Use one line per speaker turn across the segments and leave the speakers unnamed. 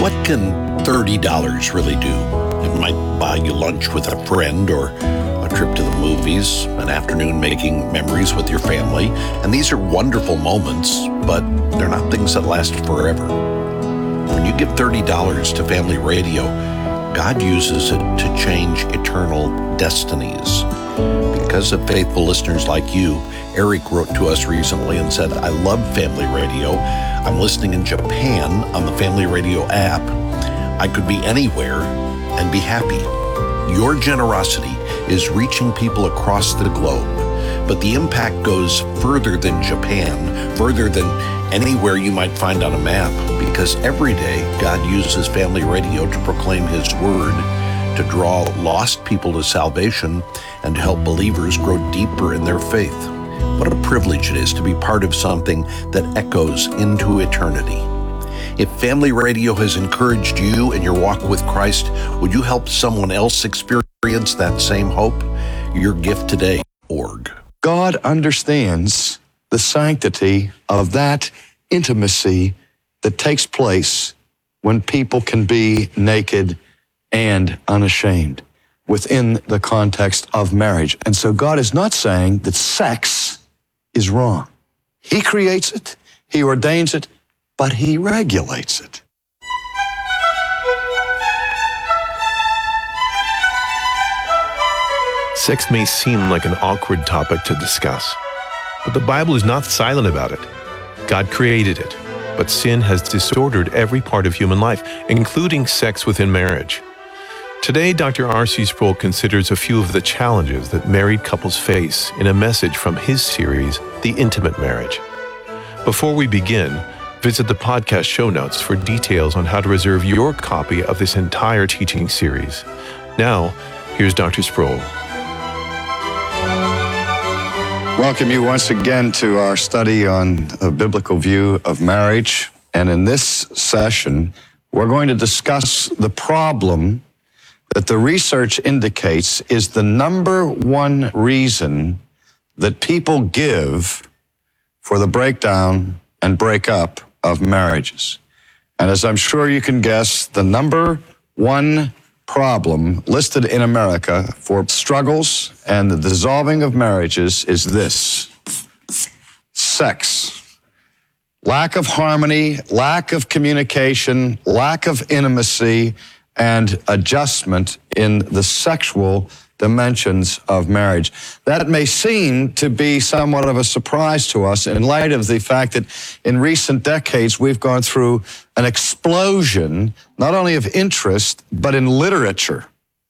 What can $30 really do? It might buy you lunch with a friend or a trip to the movies, an afternoon making memories with your family. And these are wonderful moments, but they're not things that last forever. When you give $30 to Family Radio, God uses it to change eternal destinies. Because of faithful listeners like you, Eric wrote to us recently and said, I love Family Radio. I'm listening in Japan on the Family Radio app. I could be anywhere and be happy. Your generosity is reaching people across the globe, but the impact goes further than Japan, further than anywhere you might find on a map, because every day God uses Family Radio to proclaim His Word, to draw lost people to salvation, and to help believers grow deeper in their faith. What a privilege it is to be part of something that echoes into eternity. If Family Radio has encouraged you in your walk with Christ, would you help someone else experience that same hope? Your gift today, org.
God understands the sanctity of that intimacy that takes place when people can be naked and unashamed within the context of marriage. And so God is not saying that sex is wrong. He creates it, He ordains it, but He regulates it.
Sex may seem like an awkward topic to discuss, but the Bible is not silent about it. God created it, but sin has disordered every part of human life, including sex within marriage. Today, Dr. R.C. Sproul considers a few of the challenges that married couples face in a message from his series, The Intimate Marriage. Before we begin, visit the podcast show notes for details on how to reserve your copy of this entire teaching series. Now, here's Dr. Sproul.
Welcome you once again to our study on a biblical view of marriage. And in this session, we're going to discuss the problem that the research indicates is the number one reason that people give for the breakdown and breakup of marriages. And as I'm sure you can guess, the number one problem listed in America for struggles and the dissolving of marriages is this: sex. Lack of harmony, lack of communication, lack of intimacy, and adjustment in the sexual dimensions of marriage. That may seem to be somewhat of a surprise to us in light of the fact that in recent decades we've gone through an explosion, not only of interest, but in literature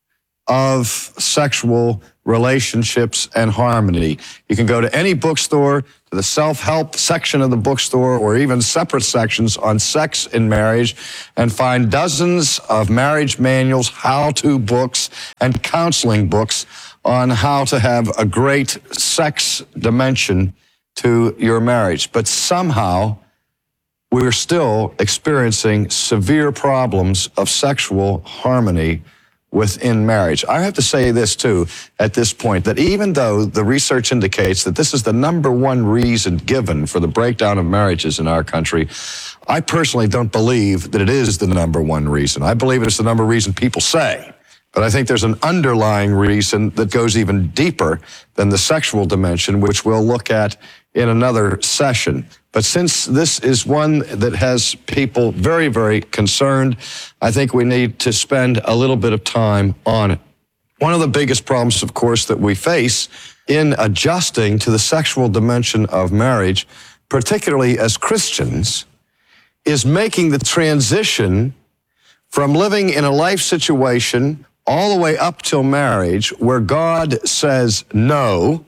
of sexual relationships and harmony. You can go to any bookstore, to the self-help section of the bookstore, or even separate sections on sex in marriage, and find dozens of marriage manuals, how-to books, and counseling books on how to have a great sex dimension to your marriage. But somehow, we're still experiencing severe problems of sexual harmony within marriage. I have to say this too at this point, that even though the research indicates that this is the number one reason given for the breakdown of marriages in our country, I personally don't believe that it is the number one reason. I believe it's the number one reason people say. But I think there's an underlying reason that goes even deeper than the sexual dimension, which we'll look at in another session. But since this is one that has people very, very concerned, I think we need to spend a little bit of time on it. One of the biggest problems, of course, that we face in adjusting to the sexual dimension of marriage, particularly as Christians, is making the transition from living in a life situation all the way up till marriage where God says no,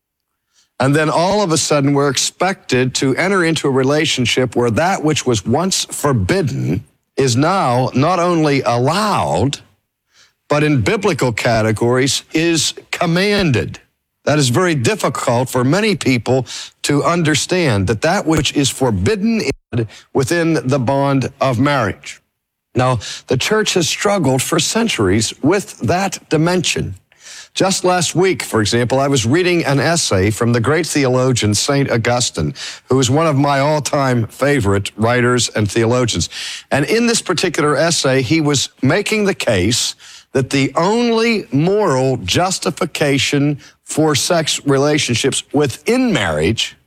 and then all of a sudden we're expected to enter into a relationship where that which was once forbidden is now not only allowed, but in biblical categories is commanded. That is very difficult for many people to understand, that that which is forbidden within the bond of marriage. Now, the church has struggled for centuries with that dimension. Just last week, for example, I was reading an essay from the great theologian St. Augustine, who is one of my all-time favorite writers and theologians. And in this particular essay, he was making the case that the only moral justification for sex relationships within marriage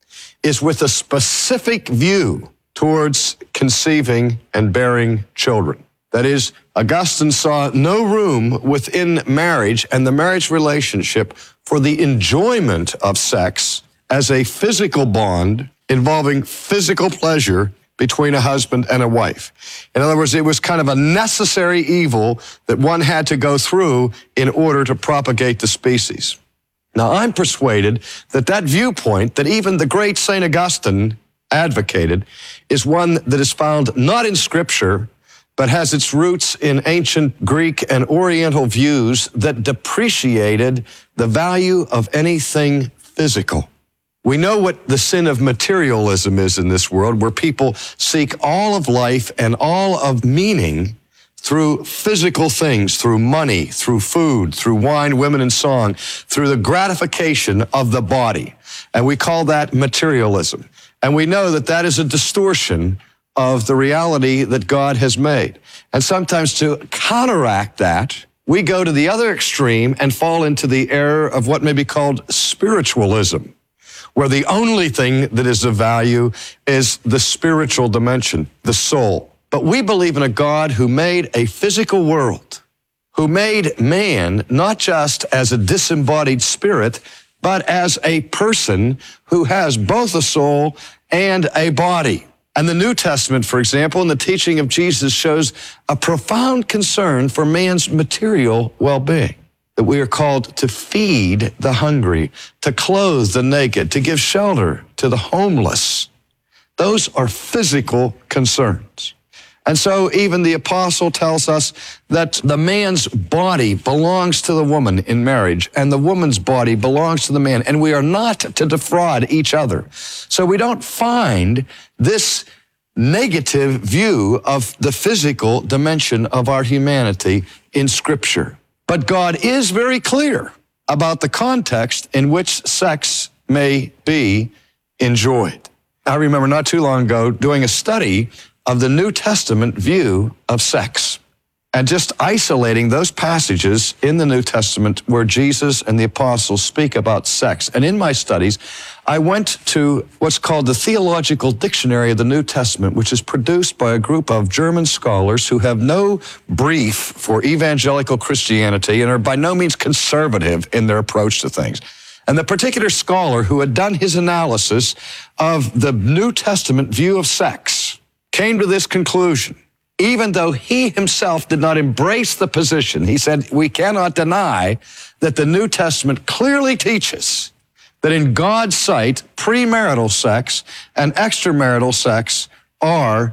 is with a specific view towards conceiving and bearing children. That is, Augustine saw no room within marriage and the marriage relationship for the enjoyment of sex as a physical bond involving physical pleasure between a husband and a wife. In other words, it was kind of a necessary evil that one had to go through in order to propagate the species. Now, I'm persuaded that that viewpoint that even the great St. Augustine advocated is one that is found not in Scripture, but has its roots in ancient Greek and Oriental views that depreciated the value of anything physical. We know what the sin of materialism is in this world, where people seek all of life and all of meaning through physical things, through money, through food, through wine, women, and song, through the gratification of the body. And we call that materialism. And we know that that is a distortion of the reality that God has made. And sometimes to counteract that, we go to the other extreme and fall into the error of what may be called spiritualism, where the only thing that is of value is the spiritual dimension, the soul. But we believe in a God who made a physical world, who made man not just as a disembodied spirit, but as a person who has both a soul and a body. And the New Testament, for example, in the teaching of Jesus shows a profound concern for man's material well-being, that we are called to feed the hungry, to clothe the naked, to give shelter to the homeless. Those are physical concerns. And so even the apostle tells us that the man's body belongs to the woman in marriage, and the woman's body belongs to the man, and we are not to defraud each other. So we don't find this negative view of the physical dimension of our humanity in Scripture. But God is very clear about the context in which sex may be enjoyed. I remember not too long ago doing a study of the New Testament view of sex and just isolating those passages in the New Testament where Jesus and the apostles speak about sex. And in my studies, I went to what's called the Theological Dictionary of the New Testament, which is produced by a group of German scholars who have no brief for evangelical Christianity and are by no means conservative in their approach to things. And the particular scholar who had done his analysis of the New Testament view of sex came to this conclusion. Even though he himself did not embrace the position, he said, we cannot deny that the New Testament clearly teaches that in God's sight, premarital sex and extramarital sex are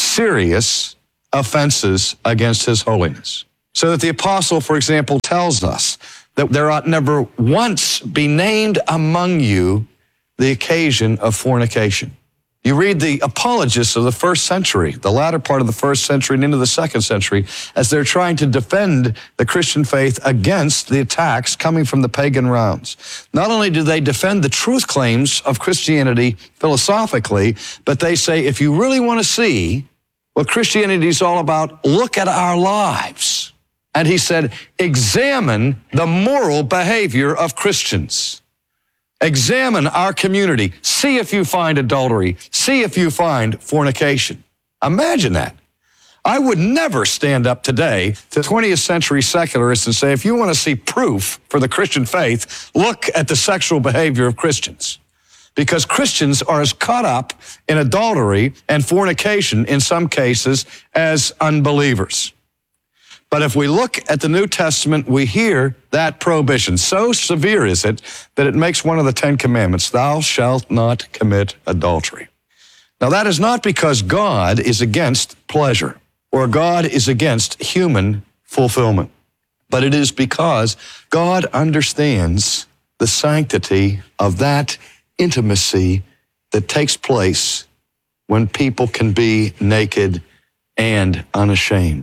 serious offenses against his holiness. So that the apostle, for example, tells us that there ought never once be named among you the occasion of fornication. You read the apologists of the first century, the latter part of the first century and into the second century, as they're trying to defend the Christian faith against the attacks coming from the pagan realms. Not only do they defend the truth claims of Christianity philosophically, but they say, if you really want to see what Christianity is all about, look at our lives. And he said, examine the moral behavior of Christians. Examine our community. See if you find adultery. See if you find fornication. Imagine that. I would never stand up today to 20th century secularists and say, if you want to see proof for the Christian faith, look at the sexual behavior of Christians. Because Christians are as caught up in adultery and fornication in some cases as unbelievers. But if we look at the New Testament, we hear that prohibition. So severe is it that it makes one of the 10 commandments, thou shalt not commit adultery. Now that is not because God is against pleasure or God is against human fulfillment, but it is because God understands the sanctity of that intimacy that takes place when people can be naked and unashamed.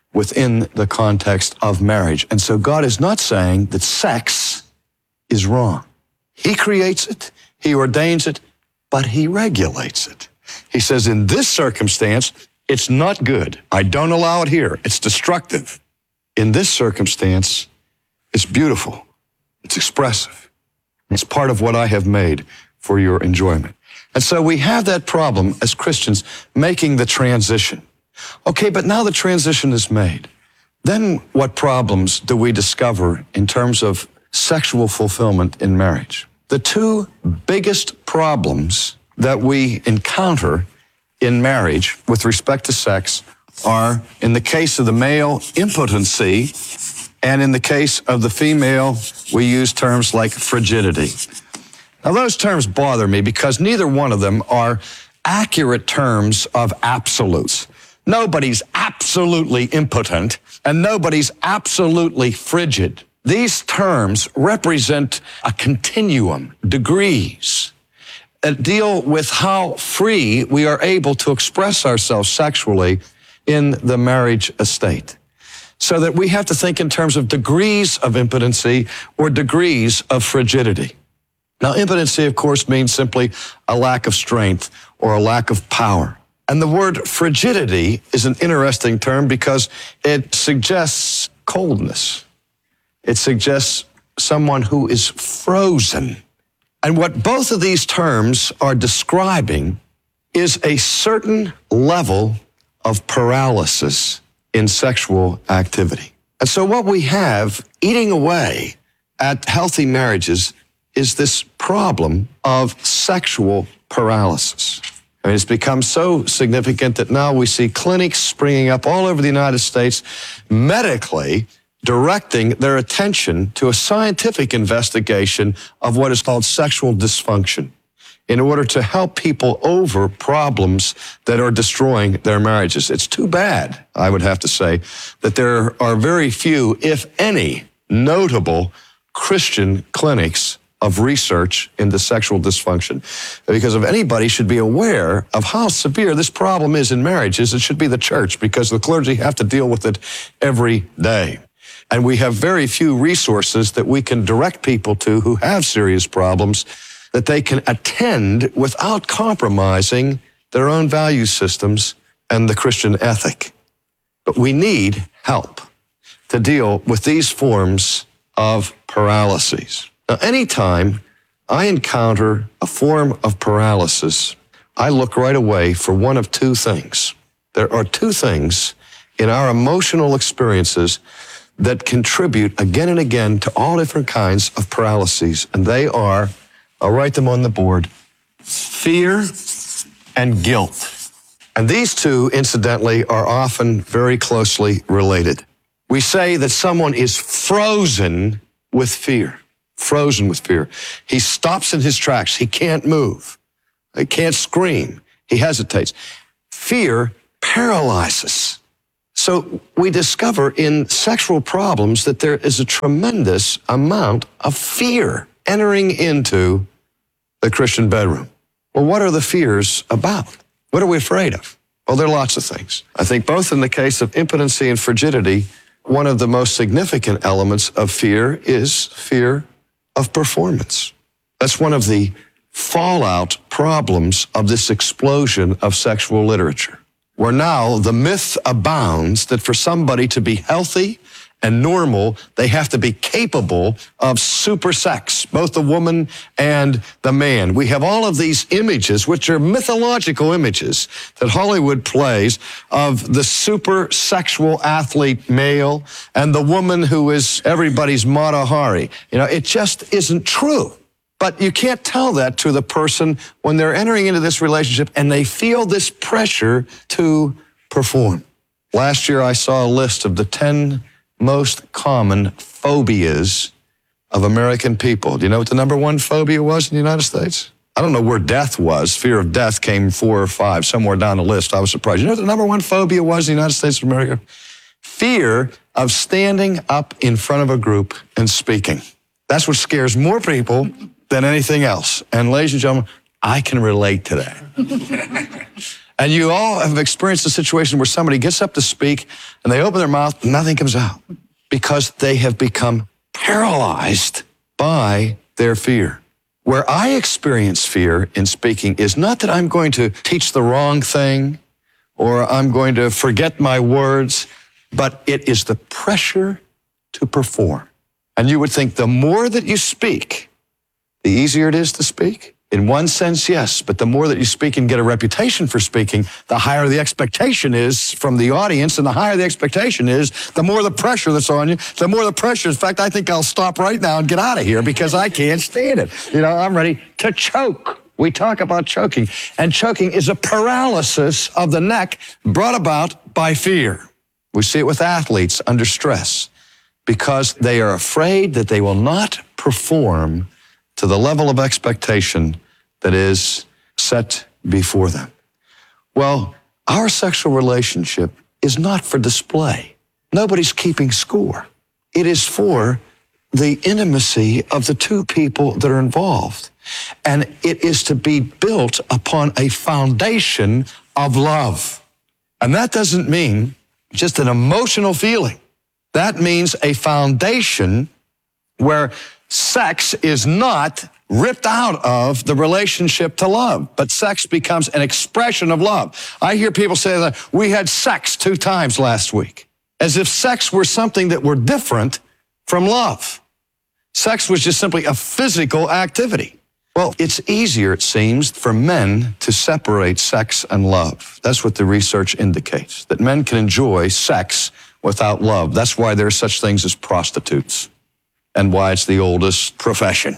within the context of marriage. And so God is not saying that sex is wrong. He creates it, he ordains it, but he regulates it. He says, in this circumstance, it's not good. I don't allow it here. It's destructive. In this circumstance, it's beautiful. It's expressive. It's part of what I have made for your enjoyment. And so we have that problem as Christians making the transition. Okay, but now the transition is made. Then what problems do we discover in terms of sexual fulfillment in marriage? The two biggest problems that we encounter in marriage with respect to sex are, in the case of the male, impotency, and in the case of the female, we use terms like frigidity. Now, those terms bother me because neither one of them are accurate terms of absolutes. Nobody's absolutely impotent, and nobody's absolutely frigid. These terms represent a continuum, degrees, that deal with how free we are able to express ourselves sexually in the marriage estate. So that we have to think in terms of degrees of impotency or degrees of frigidity. Now, impotency, of course, means simply a lack of strength or a lack of power. And the word frigidity is an interesting term because it suggests coldness. It suggests someone who is frozen. And what both of these terms are describing is a certain level of paralysis in sexual activity. And so what we have eating away at healthy marriages is this problem of sexual paralysis. I mean, it's become so significant that now we see clinics springing up all over the United States, medically directing their attention to a scientific investigation of what is called sexual dysfunction in order to help people over problems that are destroying their marriages. It's too bad, I would have to say, that there are very few, if any, notable Christian clinics of research into sexual dysfunction. Because if anybody should be aware of how severe this problem is in marriages, it should be the church, because the clergy have to deal with it every day. And we have very few resources that we can direct people to who have serious problems that they can attend without compromising their own value systems and the Christian ethic. But we need help to deal with these forms of paralyses. Now, anytime I encounter a form of paralysis, I look right away for one of two things. There are two things in our emotional experiences that contribute again and again to all different kinds of paralyses. And they are, I'll write them on the board, fear and guilt. And these two, incidentally, are often very closely related. We say that someone is frozen with fear. Frozen with fear. He stops in his tracks. He can't move. He can't scream. He hesitates. Fear paralyzes. So we discover in sexual problems that there is a tremendous amount of fear entering into the Christian bedroom. Well, what are the fears about? What are we afraid of? Well, there are lots of things. I think both in the case of impotency and frigidity, one of the most significant elements of fear is fear of performance. That's one of the fallout problems of this explosion of sexual literature, where now the myth abounds that for somebody to be healthy and normal, they have to be capable of super sex, both the woman and the man. We have all of these images, which are mythological images that Hollywood plays of the super sexual athlete male and the woman who is everybody's Mata Hari. You know, it just isn't true. But you can't tell that to the person when they're entering into this relationship and they feel this pressure to perform. Last year, I saw a list of the 10 most common phobias of American people. Do you know what the number one phobia was in the United States? I don't know where death was. Fear of death came 4 or 5, somewhere down the list. I was surprised. You know what the number one phobia was in the United States of America? Fear of standing up in front of a group and speaking. That's what scares more people than anything else. And ladies and gentlemen, I can relate to that. And you all have experienced a situation where somebody gets up to speak and they open their mouth and nothing comes out because they have become paralyzed by their fear. Where I experience fear in speaking is not that I'm going to teach the wrong thing or I'm going to forget my words, but it is the pressure to perform. And you would think the more that you speak, the easier it is to speak. In one sense, yes, but the more that you speak and get a reputation for speaking, the higher the expectation is from the audience, and the higher the expectation is, the more the pressure that's on you, the more the pressure. In fact, I think I'll stop right now and get out of here because I can't stand it. You know, I'm ready to choke. We talk about choking, and choking is a paralysis of the neck brought about by fear. We see it with athletes under stress because they are afraid that they will not perform to the level of expectation that is set before them. Well, our sexual relationship is not for display. Nobody's keeping score. It is for the intimacy of the two people that are involved. And it is to be built upon a foundation of love. And that doesn't mean just an emotional feeling. That means a foundation where sex is not ripped out of the relationship to love, but sex becomes an expression of love. I hear people say that we had sex 2 times last week, as if sex were something that were different from love. Sex was just simply a physical activity. Well, it's easier, it seems, for men to separate sex and love. That's what the research indicates, that men can enjoy sex without love. That's why there are such things as prostitutes, and why it's the oldest profession.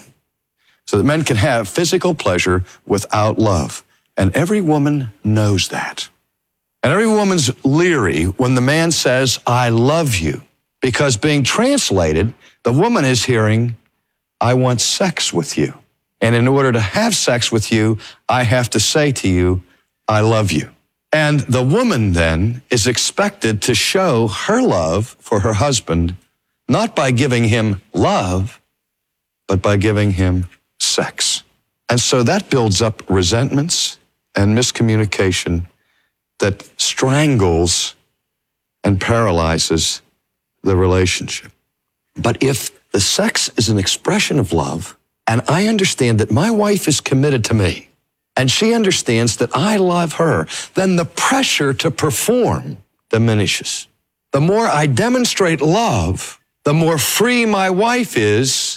So that men can have physical pleasure without love. And every woman knows that. And every woman's leery when the man says, I love you, because being translated, the woman is hearing, I want sex with you. And in order to have sex with you, I have to say to you, I love you. And the woman then is expected to show her love for her husband not by giving him love, but by giving him sex. And so that builds up resentments and miscommunication that strangles and paralyzes the relationship. But if the sex is an expression of love, and I understand that my wife is committed to me, and she understands that I love her, then the pressure to perform diminishes. The more I demonstrate love, the more free my wife is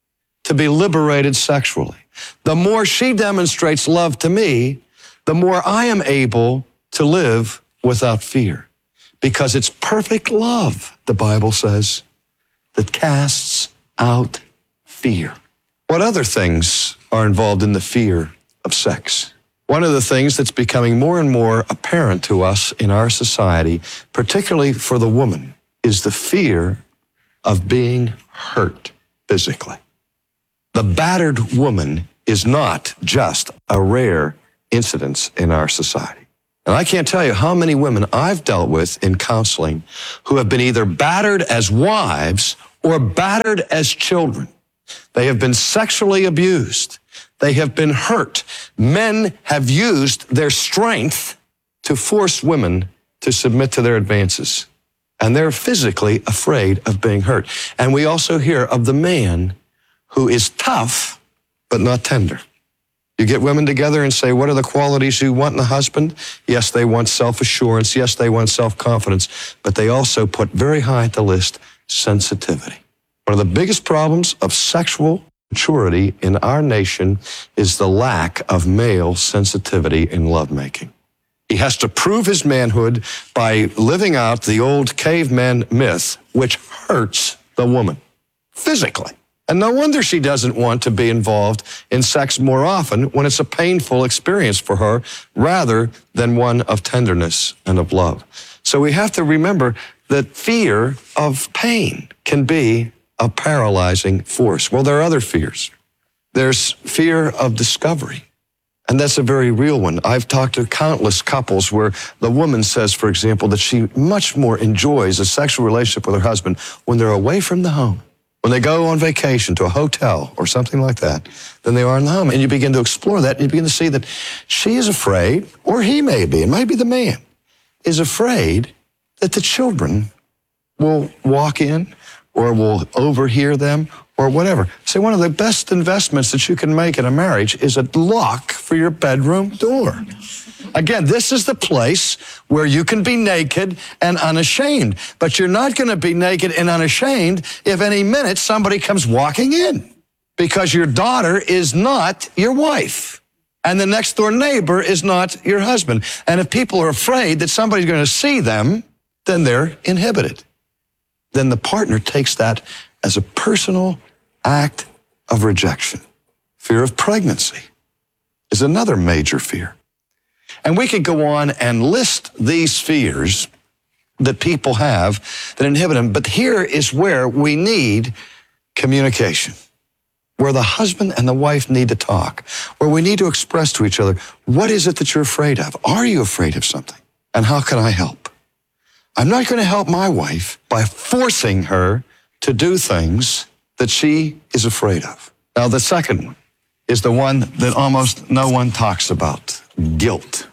to be liberated sexually. The more she demonstrates love to me, the more I am able to live without fear. Because it's perfect love, the Bible says, that casts out fear. What other things are involved in the fear of sex? One of the things that's becoming more and more apparent to us in our society, particularly for the woman, is the fear of being hurt physically. The battered woman is not just a rare incidence in our society. And I can't tell you how many women I've dealt with in counseling who have been either battered as wives or battered as children. They have been sexually abused. They have been hurt. Men have used their strength to force women to submit to their advances. And they're physically afraid of being hurt. And we also hear of the man who is tough, but not tender. You get women together and say, what are the qualities you want in a husband? Yes, they want self-assurance. Yes, they want self-confidence. But they also put very high at the list, sensitivity. One of the biggest problems of sexual maturity in our nation is the lack of male sensitivity in lovemaking. He has to prove his manhood by living out the old caveman myth, which hurts the woman physically. And no wonder she doesn't want to be involved in sex more often when it's a painful experience for her rather than one of tenderness and of love. So we have to remember that fear of pain can be a paralyzing force. Well, there are other fears. There's fear of discovery. And that's a very real one. I've talked to countless couples where the woman says, for example, that she much more enjoys a sexual relationship with her husband when they're away from the home. when they go on vacation to a hotel or something like that than they are in the home. And you begin to explore that, and you begin to see that she is afraid, or he may be, it might be the man, is afraid that the children will walk in or will overhear them or whatever. See, one of the best investments that you can make in a marriage is a lock for your bedroom door. Again, this is the place where you can be naked and unashamed. But you're not going to be naked and unashamed if any minute somebody comes walking in, because your daughter is not your wife, and the next door neighbor is not your husband. And if people are afraid that somebody's going to see them, then they're inhibited. Then the partner takes that as a personal act of rejection. Fear of pregnancy is another major fear. And we could go on and list these fears that people have that inhibit them. But here is where we need communication, where the husband and the wife need to talk, where we need to express to each other, what is it that you're afraid of? Are you afraid of something? And how can I help? I'm not going to help my wife by forcing her to do things that she is afraid of. Now, the second one is the one that almost no one talks about, guilt.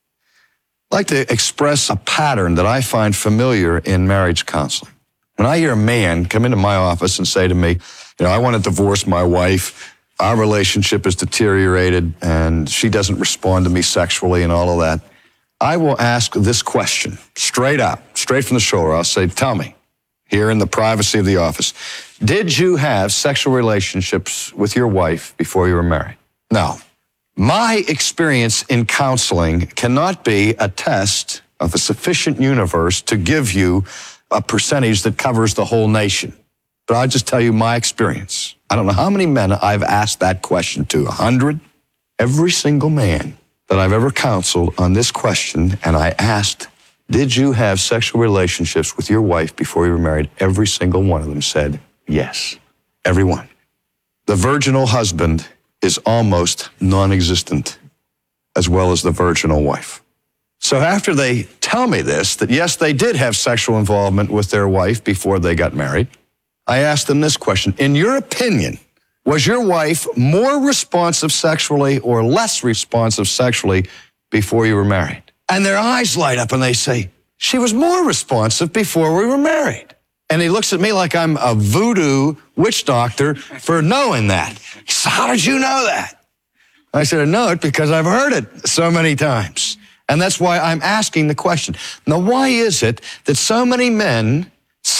I'd like to express a pattern that I find familiar in marriage counseling. When I hear a man come into my office and say to me, I want to divorce my wife, our relationship is deteriorated, and she doesn't respond to me sexually and all of that, I will ask this question, straight out, straight from the shoulder. I'll say, tell me, here in the privacy of the office, did you have sexual relationships with your wife before you were married? No. My experience in counseling cannot be a test of a sufficient universe to give you a percentage that covers the whole nation. But I'll just tell you my experience. I don't know how many men I've asked that question to, 100. Every single man that I've ever counseled on this question, and I asked, did you have sexual relationships with your wife before you were married? Every single one of them said yes. Every one. The virginal husband is almost non-existent, as well as the virginal wife. So after they tell me this, that yes, they did have sexual involvement with their wife before they got married, I asked them this question. In your opinion, was your wife more responsive sexually or less responsive sexually before you were married? And their eyes light up and they say, she was more responsive before we were married. And he looks at me like I'm a voodoo witch doctor for knowing that. He said, how did you know that? I said, I know it because I've heard it so many times. And that's why I'm asking the question. Now, why is it that so many men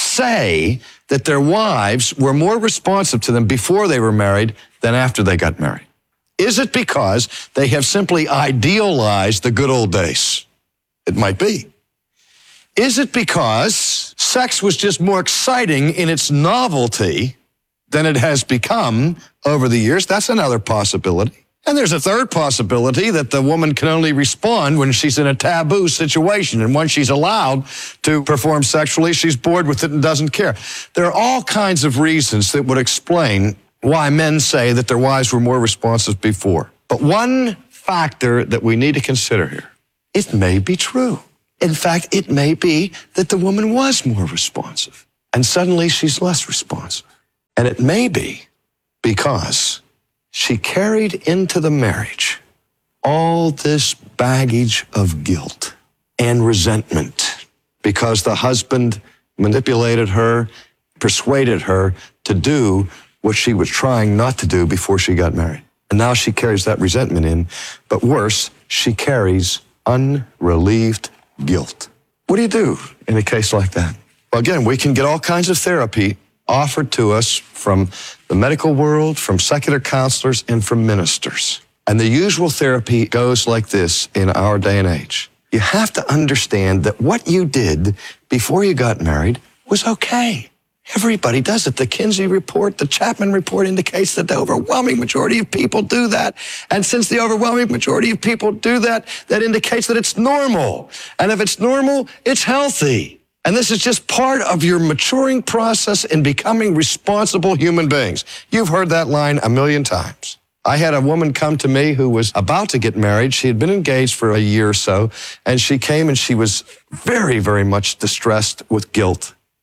say that their wives were more responsive to them before they were married than after they got married? Is it because they have simply idealized the good old days? It might be. Is it because sex was just more exciting in its novelty than it has become over the years? That's another possibility. And there's a third possibility, that the woman can only respond when she's in a taboo situation. And once she's allowed to perform sexually, she's bored with it and doesn't care. There are all kinds of reasons that would explain why men say that their wives were more responsive before. But one factor that we need to consider here, it may be true. In fact, it may be that the woman was more responsive and suddenly she's less responsive. And it may be because she carried into the marriage all this baggage of guilt and resentment because the husband manipulated her, persuaded her to do what she was trying not to do before she got married. And now she carries that resentment in, but worse, she carries unrelieved guilt. What do you do in a case like that? Well, again, we can get all kinds of therapy offered to us from the medical world, from secular counselors, and from ministers. And the usual therapy goes like this in our day and age. You have to understand that what you did before you got married was okay. Everybody does it. The Kinsey report, the Chapman report indicates that the overwhelming majority of people do that. And since the overwhelming majority of people do that, that indicates that it's normal. And if it's normal, it's healthy. And this is just part of your maturing process in becoming responsible human beings. You've heard that line a million times. I had a woman come to me who was about to get married. She had been engaged for a year or so, and she came and she was very, very much distressed with guilt.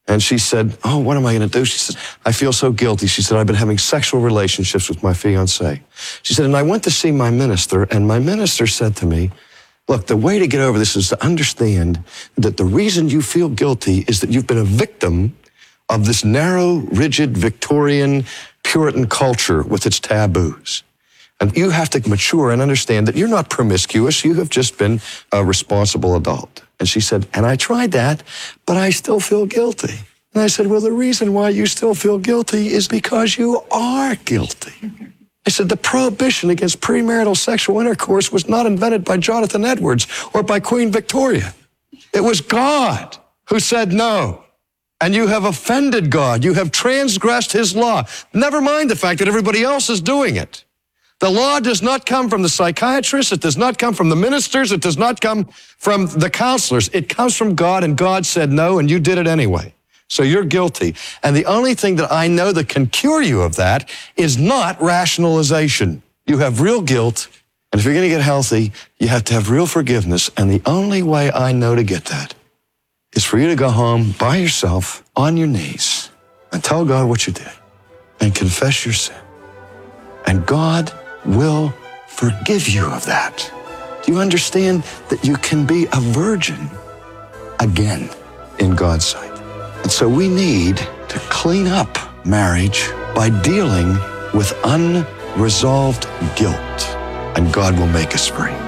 And she said, oh, what am I going to do? She said, I feel so guilty. She said, I've been having sexual relationships with my fiancé. She said, and I went to see my minister, and my minister said to me, look, the way to get over this is to understand that the reason you feel guilty is that you've been a victim of this narrow, rigid, Victorian, Puritan culture with its taboos. And you have to mature and understand that you're not promiscuous. You have just been a responsible adult. And she said, and I tried that, but I still feel guilty. And I said, well, the reason why you still feel guilty is because you are guilty. I said, the prohibition against premarital sexual intercourse was not invented by Jonathan Edwards or by Queen Victoria. It was God who said no. And you have offended God. You have transgressed his law. Never mind the fact that everybody else is doing it. The law does not come from the psychiatrists. It does not come from the ministers. It does not come from the counselors. It comes from God, and God said no, and you did it anyway. So you're guilty. And the only thing that I know that can cure you of that is not rationalization. You have real guilt, and if you're going to get healthy, you have to have real forgiveness. And the only way I know to get that is for you to go home by yourself on your knees and tell God what you did and confess your sin. And God will forgive you of that. Do you understand that you can be a virgin again in God's sight? And so we need to clean up marriage by dealing with unresolved guilt, and God will make us free.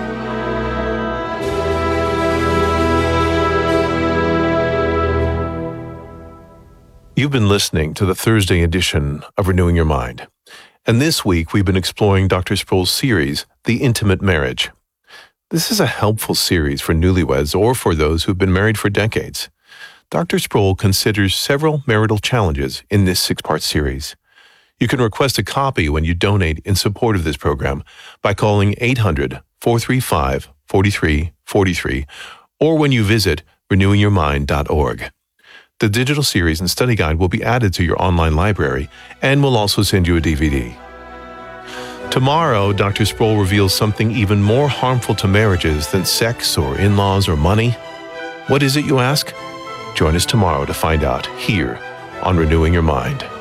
You've been listening to the Thursday edition of Renewing Your Mind. And this week, we've been exploring Dr. Sproul's series, The Intimate Marriage. This is a helpful series for newlyweds or for those who've been married for decades. Dr. Sproul considers several marital challenges in this 6-part series. You can request a copy when you donate in support of this program by calling 800-435-4343 or when you visit renewingyourmind.org. The digital series and study guide will be added to your online library, and we'll also send you a DVD. Tomorrow, Dr. Sproul reveals something even more harmful to marriages than sex or in-laws or money. What is it, you ask? Join us tomorrow to find out here on Renewing Your Mind.